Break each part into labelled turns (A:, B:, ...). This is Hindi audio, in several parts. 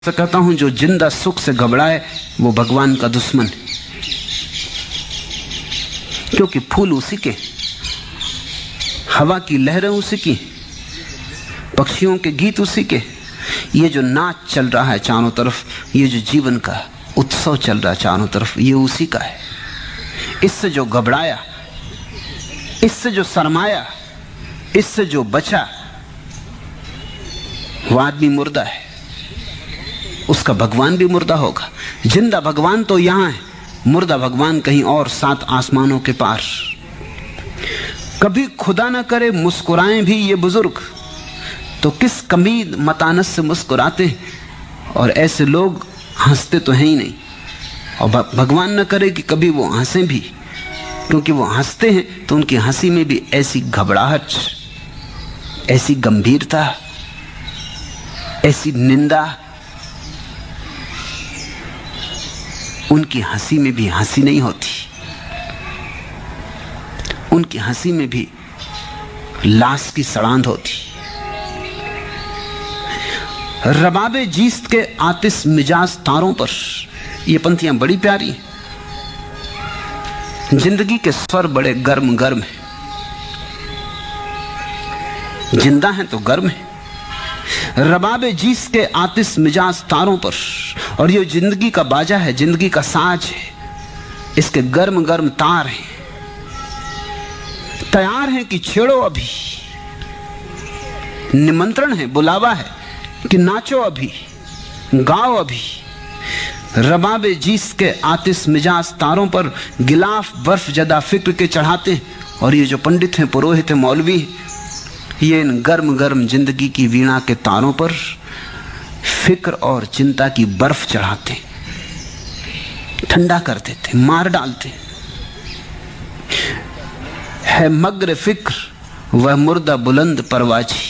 A: तो कहता हूं जो जिंदा सुख से घबराए वो भगवान का दुश्मन है, क्योंकि फूल उसी के, हवा की लहरें उसी की, पक्षियों के गीत उसी के। ये जो नाच चल रहा है चारों तरफ, ये जो जीवन का उत्सव चल रहा है चारों तरफ, ये उसी का है। इससे जो घबराया, इससे जो शर्माया, इससे जो बचा, वो आदमी मुर्दा है, उसका भगवान भी मुर्दा होगा। जिंदा भगवान तो यहां है, मुर्दा भगवान कहीं और, सात आसमानों के पार। कभी खुदा न करे मुस्कुराएं भी ये बुजुर्ग, तो किस कमीद मतानस से मुस्कुराते हैं, और ऐसे लोग हंसते तो हैं ही नहीं। और भगवान न करे कि कभी वो हंसें भी, क्योंकि वो हंसते हैं तो उनकी हंसी में भी ऐसी घबराहट, ऐसी गंभीरता, ऐसी निंदा, उनकी हंसी में भी हंसी नहीं होती, उनकी हंसी में भी लाश की सड़ांध होती। रबाबे जीस्त के आतिश मिजाज तारों पर, ये पंक्तियां बड़ी प्यारी। जिंदगी के स्वर बड़े गर्म गर्म हैं, जिंदा हैं तो गर्म है। रबाबे जीस के आतिश मिजाज तारों पर, और ये जिंदगी का बाजा है, जिंदगी का साज है, इसके गर्म गर्म तार हैं, तैयार हैं कि छेड़ो अभी, निमंत्रण है, बुलावा है कि नाचो अभी, गाओ अभी। रबाबे जीस के आतिश मिजाज तारों पर गिलाफ बर्फ जदा फिक्र के चढ़ाते हैं। और ये जो पंडित हैं, पुरोहित हैं, मौलवी हैं, ये इन गर्म गर्म जिंदगी की वीणा के तारों पर फिक्र और चिंता की बर्फ चढ़ाते, ठंडा कर देते, मार डालते। है मग्र फिक्र वह मुर्दा बुलंद परवाजी।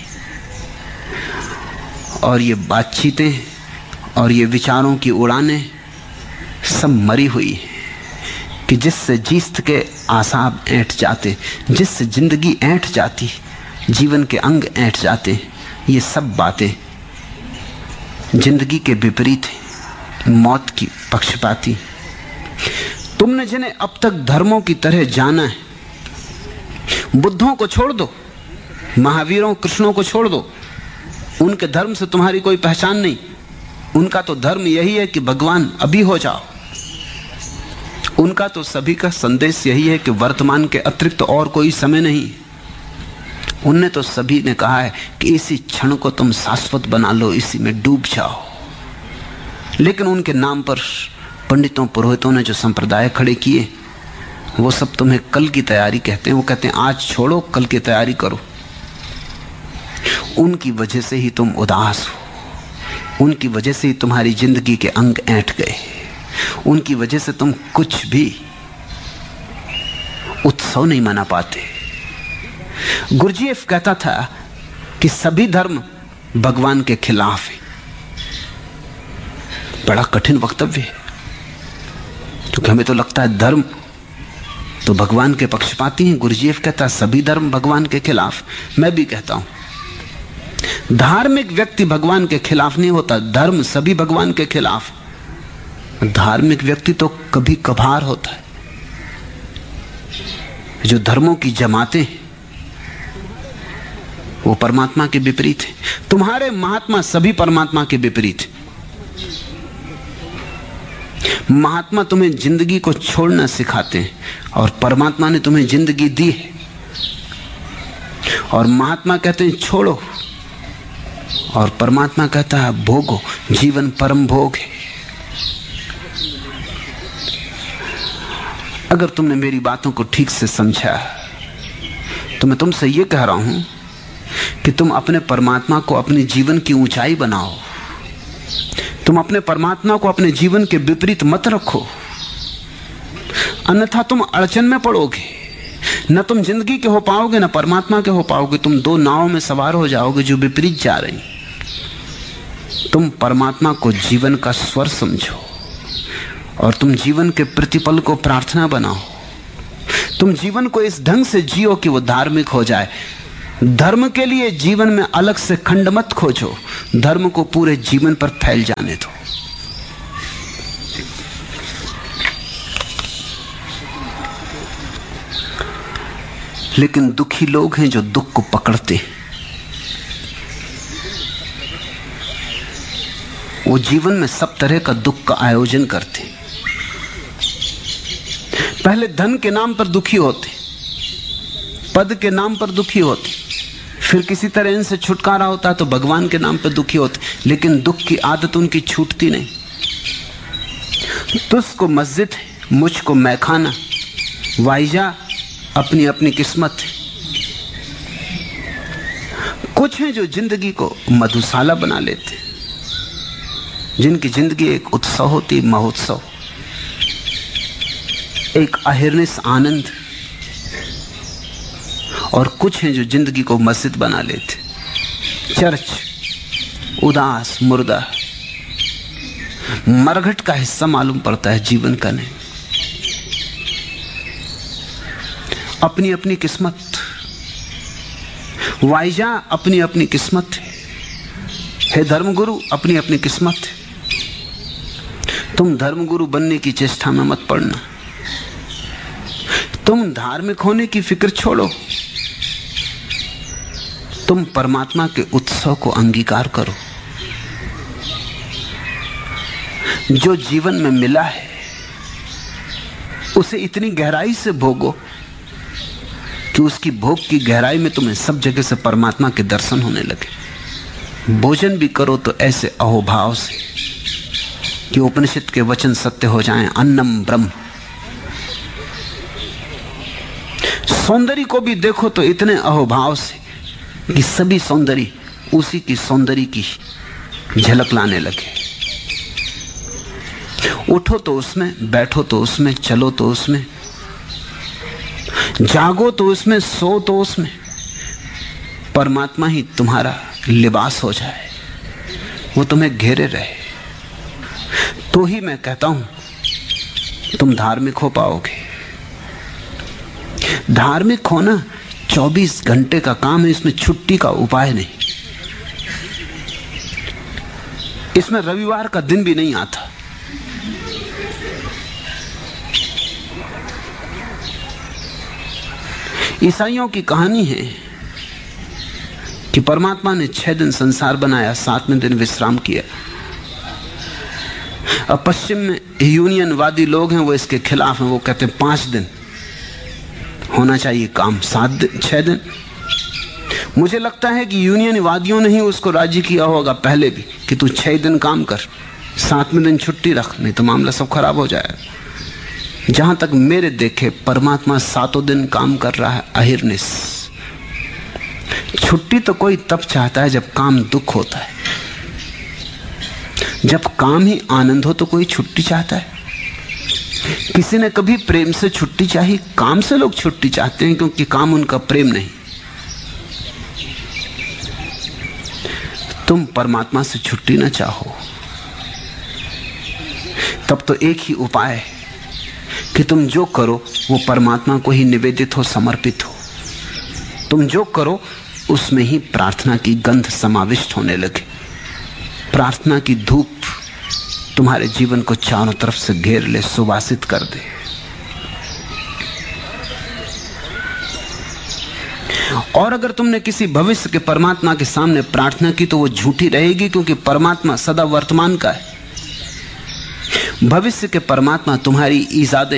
A: और ये बातचीतें और ये विचारों की उड़ानें सब मरी हुई है, कि जिससे जीस्त के आसाब ऐंठ जाते, जिससे जिंदगी ऐंठ जाती, जीवन के अंग ऐंठ जाते, ये सब बातें जिंदगी के विपरीत है, मौत की पक्षपाती। तुमने जिन्हें अब तक धर्मों की तरह जाना है, बुद्धों को छोड़ दो, महावीरों कृष्णों को छोड़ दो, उनके धर्म से तुम्हारी कोई पहचान नहीं। उनका तो धर्म यही है कि भगवान अभी हो जाओ। उनका तो सभी का संदेश यही है कि वर्तमान के अतिरिक्त और कोई समय नहीं। उनने तो सभी ने कहा है कि इसी क्षण को तुम शाश्वत बना लो, इसी में डूब जाओ। लेकिन उनके नाम पर पंडितों पुरोहितों ने जो संप्रदाय खड़े किए, वो सब तुम्हें कल की तैयारी कहते हैं। वो कहते हैं आज छोड़ो, कल की तैयारी करो। उनकी वजह से ही तुम उदास हो, उनकी वजह से ही तुम्हारी जिंदगी के अंग ऐंठ गए, उनकी वजह से तुम कुछ भी उत्सव नहीं मना पाते। गुरजीएफ कहता था कि सभी धर्म भगवान के खिलाफ है। बड़ा कठिन वक्तव्य है, क्योंकि हमें तो लगता है धर्म तो भगवान के पक्षपाती हैं। गुरजीएफ कहता है सभी धर्म भगवान के खिलाफ। मैं भी कहता हूं धार्मिक व्यक्ति भगवान के खिलाफ नहीं होता, धर्म सभी भगवान के खिलाफ। धार्मिक व्यक्ति तो कभी कभार होता है। जो धर्मों की जमातें हैं वो परमात्मा के विपरीत है। तुम्हारे महात्मा सभी परमात्मा के विपरीत है। महात्मा तुम्हें जिंदगी को छोड़ना सिखाते हैं, और परमात्मा ने तुम्हें जिंदगी दी है, और महात्मा कहते हैं छोड़ो, और परमात्मा कहता है भोगो, जीवन परम भोग है। अगर तुमने मेरी बातों को ठीक से समझा तो मैं तुमसे यह कह रहा हूं कि तुम अपने परमात्मा को अपने जीवन की ऊंचाई बनाओ। तुम अपने परमात्मा को अपने जीवन के विपरीत मत रखो, अन्यथा तुम अड़चन में पड़ोगे। न तुम जिंदगी के हो पाओगे, न परमात्मा के हो पाओगे। तुम दो नावों में सवार हो जाओगे जो विपरीत जा रही। तुम परमात्मा को जीवन का स्वर समझो, और तुम जीवन के प्रतिपल को प्रार्थना बनाओ। तुम जीवन को इस ढंग से जियो कि वो धार्मिक हो जाए। धर्म के लिए जीवन में अलग से खंड मत खोजो, धर्म को पूरे जीवन पर फैल जाने दो। लेकिन दुखी लोग हैं जो दुख को पकड़ते हैं। वो जीवन में सब तरह का दुख का आयोजन करते हैं। पहले धन के नाम पर दुखी होते, पद के नाम पर दुखी होते, फिर किसी तरह इनसे छुटकारा होता है तो भगवान के नाम पर दुखी होते। लेकिन दुख की आदत उनकी छूटती नहीं। तुझको मस्जिद है, मुझको मैखाना, वाइजा अपनी अपनी किस्मत है। कुछ हैं जो जिंदगी को मधुशाला बना लेते, जिनकी जिंदगी एक उत्सव होती, महोत्सव, एक अहिर्निश आनंद। और कुछ हैं जो जिंदगी को मस्जिद बना लेते, चर्च, उदास, मुर्दा, मरघट का हिस्सा मालूम पड़ता है, जीवन का नहीं। अपनी अपनी किस्मत, वाइजा अपनी अपनी किस्मत है धर्मगुरु अपनी अपनी किस्मत है। तुम धर्मगुरु बनने की चेष्टा में मत पड़ना। तुम धार्मिक होने की फिक्र छोड़ो। तुम परमात्मा के उत्सव को अंगीकार करो। जो जीवन में मिला है उसे इतनी गहराई से भोगो कि उसकी भोग की गहराई में तुम्हें सब जगह से परमात्मा के दर्शन होने लगे। भोजन भी करो तो ऐसे अहोभाव से कि उपनिषद के वचन सत्य हो जाएं, अन्नम ब्रह्म। सौंदर्य को भी देखो तो इतने अहोभाव से कि सभी सौंदर्य उसी की सौंदर्य की झलक लाने लगे। उठो तो उसमें, बैठो तो उसमें, चलो तो उसमें, जागो तो उसमें, सो तो उसमें। परमात्मा ही तुम्हारा लिबास हो जाए, वो तुम्हें घेरे रहे, तो ही मैं कहता हूं तुम धार्मिक हो पाओगे। धार्मिक होना 24 घंटे का काम है, इसमें छुट्टी का उपाय नहीं। इसमें रविवार का दिन भी नहीं आता। ईसाइयों की कहानी है कि परमात्मा ने 6 दिन संसार बनाया, 7वें दिन विश्राम किया। अब पश्चिम में यूनियनवादी लोग हैं, वो इसके खिलाफ हैं। वो कहते हैं 5 दिन होना चाहिए काम, 6 दिन। मुझे लगता है कि यूनियनवादियों ने ही उसको राजी किया होगा पहले भी कि तू 6 दिन काम कर, 7वें दिन छुट्टी रख, नहीं तो मामला सब खराब हो जाएगा। जहां तक मेरे देखे परमात्मा 7 दिन काम कर रहा है अहिर्निश। छुट्टी तो कोई तब चाहता है जब काम दुख होता है। जब काम ही आनंद हो तो कोई छुट्टी चाहता है? किसी ने कभी प्रेम से छुट्टी चाही? काम से लोग छुट्टी चाहते हैं क्योंकि काम उनका प्रेम नहीं। तुम परमात्मा से छुट्टी ना चाहो तब तो एक ही उपाय है कि तुम जो करो वो परमात्मा को ही निवेदित हो, समर्पित हो। तुम जो करो उसमें ही प्रार्थना की गंध समाविष्ट होने लगे। प्रार्थना की धूप तुम्हारे जीवन को चारों तरफ से घेर ले, सुवासित कर दे। और अगर तुमने किसी भविष्य के परमात्मा के सामने प्रार्थना की तो वो झूठी रहेगी, क्योंकि परमात्मा सदा वर्तमान का है। भविष्य के परमात्मा तुम्हारी ईजादें,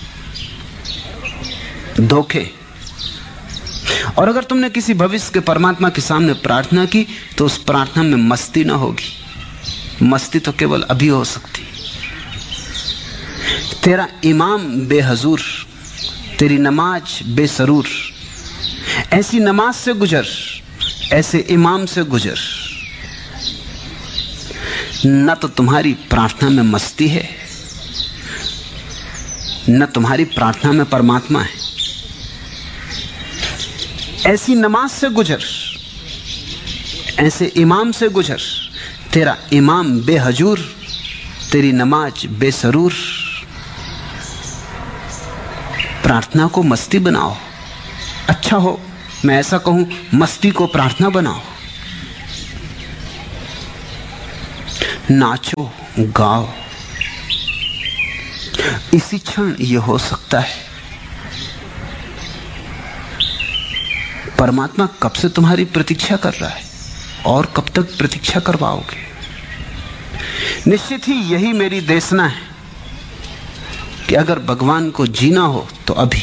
A: धोखे। और अगर तुमने किसी भविष्य के परमात्मा के सामने प्रार्थना की तो उस प्रार्थना में मस्ती ना होगी। मस्ती तो केवल अभी हो सकती। तेरा इमाम बेहजूर, तेरी नमाज बेसरूर। ऐसी नमाज से गुजर, ऐसे इमाम से गुजर। न तो तुम्हारी प्रार्थना में मस्ती है, न तुम्हारी प्रार्थना में परमात्मा है। ऐसी नमाज से गुजर, ऐसे इमाम से गुजर। तेरा इमाम बेहजूर, तेरी नमाज बेसरूर। प्रार्थना को मस्ती बनाओ। अच्छा हो मैं ऐसा कहूं, मस्ती को प्रार्थना बनाओ। नाचो, गाओ। इसी क्षण यह हो सकता है। परमात्मा कब से तुम्हारी प्रतीक्षा कर रहा है और कब तक प्रतीक्षा करवाओगे? निश्चित ही यही मेरी देशना है कि अगर भगवान को जीना हो तो अभी,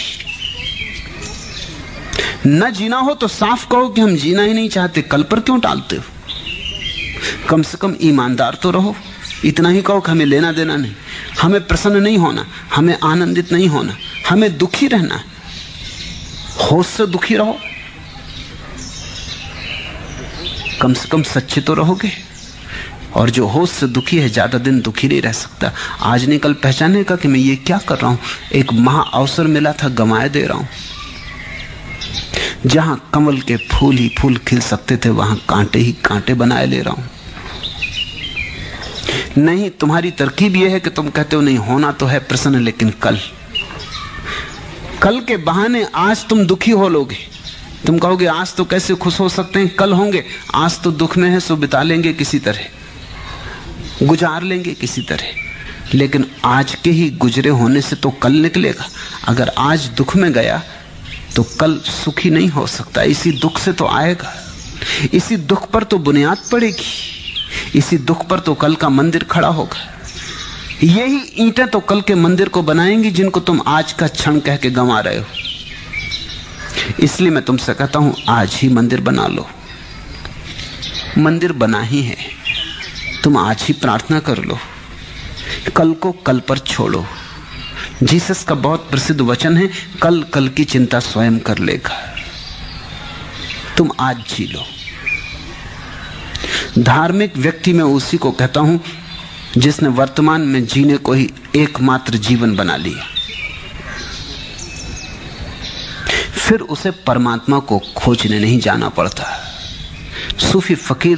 A: न जीना हो तो साफ कहो कि हम जीना ही नहीं चाहते। कल पर क्यों टालते हो? कम से कम ईमानदार तो रहो। इतना ही कहो कि हमें लेना देना नहीं, हमें प्रसन्न नहीं होना, हमें आनंदित नहीं होना, हमें दुखी रहना है। होश से दुखी रहो, कम से कम सच्चे तो रहोगे। और जो होश से दुखी है ज्यादा दिन दुखी नहीं रह सकता। आज नहीं कल पहचानेगा कि मैं ये क्या कर रहा हूं। एक महा अवसर मिला था, गंवाए दे रहा हूं। जहां कमल के फूल ही फूल खिल सकते थे वहां कांटे ही कांटे बनाए ले रहा हूं। नहीं, तुम्हारी तरकीब यह है कि तुम कहते हो नहीं होना तो है प्रसन्न, लेकिन कल के बहाने आज तुम दुखी हो लोगे। तुम कहोगे आज तो कैसे खुश हो सकते हैं, कल होंगे। आज तो दुख में है सो बिता लेंगे किसी तरह, गुजार लेंगे किसी तरह। लेकिन आज के ही गुजरे होने से तो कल निकलेगा। अगर आज दुख में गया तो कल सुखी नहीं हो सकता। इसी दुख से तो आएगा, इसी दुख पर तो बुनियाद पड़ेगी, इसी दुख पर तो कल का मंदिर खड़ा होगा। यही ईंटें तो कल के मंदिर को बनाएंगी जिनको तुम आज का क्षण कह के गंवा रहे हो। इसलिए मैं तुमसे कहता हूं आज ही मंदिर बना लो। मंदिर बना ही है, तुम आज ही प्रार्थना कर लो। कल को कल पर छोड़ो। जीसस का बहुत प्रसिद्ध वचन है, कल कल की चिंता स्वयं कर लेगा। तुम आज जी लो। धार्मिक व्यक्ति में उसी को कहता हूं जिसने वर्तमान में जीने को ही एकमात्र जीवन बना लिया। फिर उसे परमात्मा को खोजने नहीं जाना पड़ता। सूफी फकीर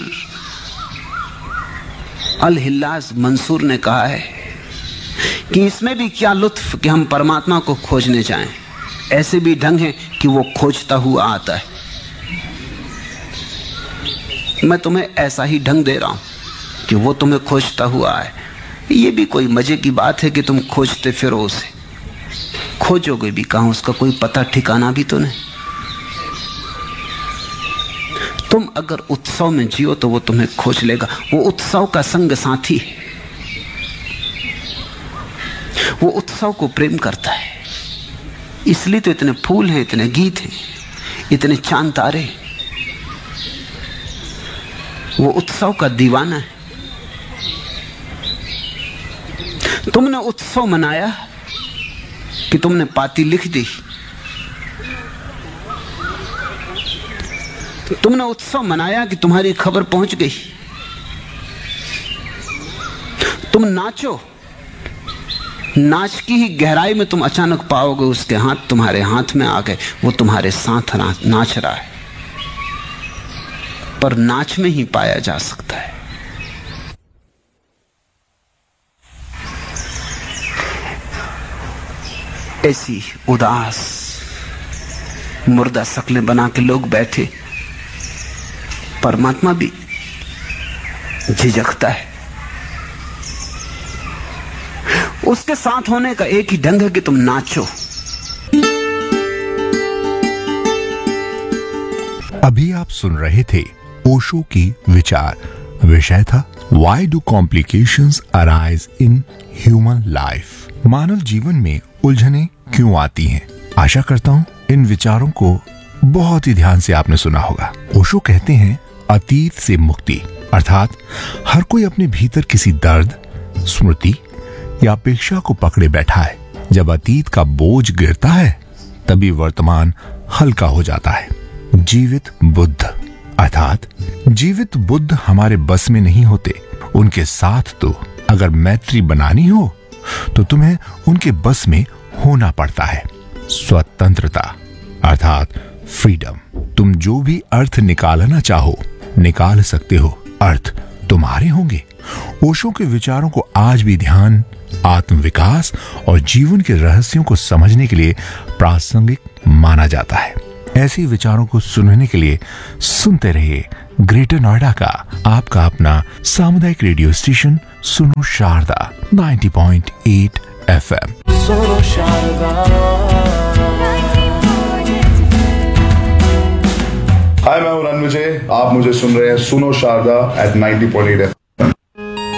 A: अल हिल्लाज मंसूर ने कहा है कि इसमें भी क्या लुत्फ कि हम परमात्मा को खोजने जाएं। ऐसे भी ढंग है कि वो खोजता हुआ आता है। मैं तुम्हें ऐसा ही ढंग दे रहा हूं कि वो तुम्हें खोजता हुआ आए। ये भी कोई मजे की बात है कि तुम खोजते फिरो उसे। खोजोगे भी कहां, उसका कोई पता ठिकाना भी तो नहीं। तुम अगर उत्सव में जियो तो वो तुम्हें खोज लेगा। वो उत्सव का संग साथी है, वो उत्सव को प्रेम करता है। इसलिए तो इतने फूल हैं, इतने गीत हैं, इतने चांद तारे। वो उत्सव का दीवाना है। तुमने उत्सव मनाया कि तुमने पाती लिख दी। तुमने उत्सव मनाया कि तुम्हारी खबर पहुंच गई। तुम नाचो, नाच की ही गहराई में तुम अचानक पाओगे उसके हाथ तुम्हारे हाथ में आ गए, वो तुम्हारे साथ नाच रहा है। पर नाच में ही पाया जा सकता है। ऐसी उदास मुर्दा शक्लें बना के लोग बैठे, परमात्मा भी झिझकता है। उसके साथ होने का एक ही ढंग है कि तुम नाचो।
B: अभी आप सुन रहे थे ओशो की विचार। विषय था why do complications arise in human life. मानव जीवन में उलझनें क्यों आती हैं? आशा करता हूँ इन विचारों को बहुत ही ध्यान से आपने सुना होगा। ओशो कहते हैं अतीत से मुक्ति, अर्थात हर कोई अपने भीतर किसी दर्द, स्मृति या अपेक्षा को पकड़े बैठा है। जब अतीत का बोझ गिरता है तभी वर्तमान हल्का हो जाता है। जीवित बुद्ध, अर्थात जीवित बुद्ध हमारे बस में नहीं होते। उनके साथ तो अगर मैत्री बनानी हो तो तुम्हें उनके बस में होना पड़ता है। स्वतंत्रता अर्थात फ्रीडम। तुम जो भी अर्थ निकालना चाहो निकाल सकते हो, अर्थ तुम्हारे होंगे। ओशो के विचारों को आज भी ध्यान, आत्मविकास और जीवन के रहस्यों को समझने के लिए प्रासंगिक माना जाता है। ऐसे विचारों को सुनने के लिए सुनते रहिए ग्रेटर नोएडा का आपका अपना सामुदायिक रेडियो स्टेशन सुनो शारदा 90.8 FM।
C: सुनो शारदा।
D: हाय, मैं हूं रणविजय। आप मुझे सुन रहे हैं सुनो शारदा at 90.8 FM।